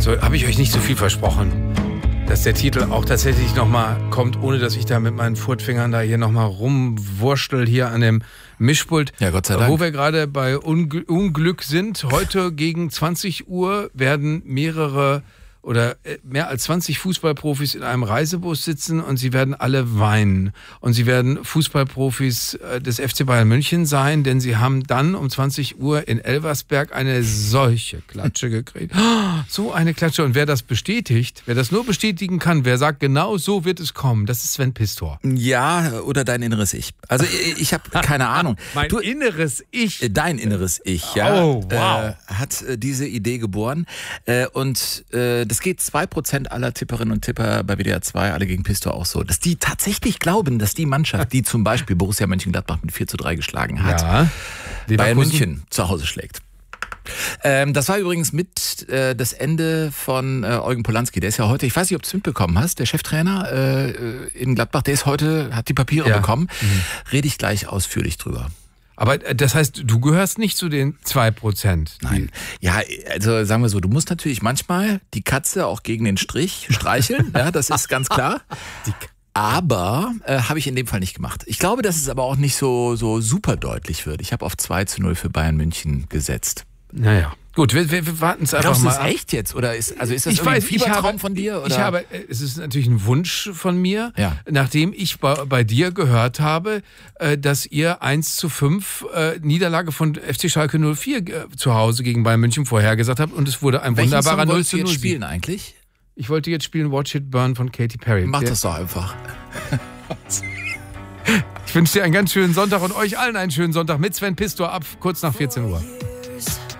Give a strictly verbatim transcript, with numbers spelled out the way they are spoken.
So, habe ich euch nicht so viel versprochen, dass der Titel auch tatsächlich nochmal kommt, ohne dass ich da mit meinen Furtfingern da hier nochmal rumwurschtel hier an dem Mischpult. Ja, Gott sei Dank. Wo wir gerade bei Ungl- Unglück sind. Heute gegen zwanzig Uhr werden mehrere oder mehr als zwanzig Fußballprofis in einem Reisebus sitzen und sie werden alle weinen. Und sie werden Fußballprofis des F C Bayern München sein, denn sie haben dann um zwanzig Uhr in Elversberg eine solche Klatsche gekriegt. So eine Klatsche. Und wer das bestätigt, wer das nur bestätigen kann, wer sagt, genau so wird es kommen, das ist Sven Pistor. Ja, oder dein inneres Ich. Also ich, ich habe keine Ahnung. Mein du, inneres Ich. Dein inneres Ich, ja, oh, wow. äh, hat äh, diese Idee geboren. Äh, und äh, das geht zwei Prozent aller Tipperinnen und Tipper bei W D R zwei, alle gegen Pistor auch so, dass die tatsächlich glauben, dass die Mannschaft, die zum Beispiel Borussia Mönchengladbach mit vier zu drei geschlagen hat, Ja, Bayern München zu Hause schlägt. Ähm, das war übrigens mit äh, das Ende von äh, Eugen Polanski. Der ist ja heute, ich weiß nicht, ob du es mitbekommen hast, der Cheftrainer äh, in Gladbach, der ist heute, hat die Papiere Ja. bekommen. Mhm. Rede ich gleich ausführlich drüber. Aber das heißt, du gehörst nicht zu den zwei Prozent. Nein. Ja, also sagen wir so, du musst natürlich manchmal die Katze auch gegen den Strich streicheln. Ja, das ist ganz klar. Aber äh, habe ich in dem Fall nicht gemacht. Ich glaube, dass es aber auch nicht so, so super deutlich wird. Ich habe auf zwei zu null für Bayern München gesetzt. Naja. Gut, wir, wir, wir warten es einfach Glaubst du mal das ab. echt jetzt? Oder ist, also ist das Ich irgendwie weiß, ein ich Fiebertraum habe, von dir? Oder? Ich habe, es ist natürlich ein Wunsch von mir, Ja. nachdem ich bei, bei dir gehört habe, äh, dass ihr eins zu fünf äh, Niederlage von F C Schalke null vier äh, zu Hause gegen Bayern München vorhergesagt habt und es wurde ein Welchen wunderbarer Song null wolltest zu du null jetzt spielen eigentlich? Ich wollte jetzt spielen Watch It Burn von Katy Perry. Mach Der, das doch einfach. Ich wünsche dir einen ganz schönen Sonntag und euch allen einen schönen Sonntag mit Sven Pistor ab kurz nach vierzehn Uhr.